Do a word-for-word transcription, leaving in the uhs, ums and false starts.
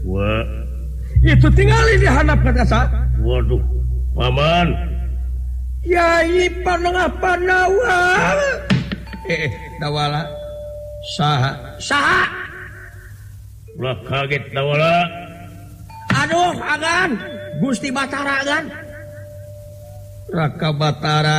itu tinggal di handap kata. Waduh, paman. Yai panengah nawa. Eh, dawala. Saha? Saha? Ulah kaget dawala. Aduh, agan. Gusti Batara agan. Raka Batara.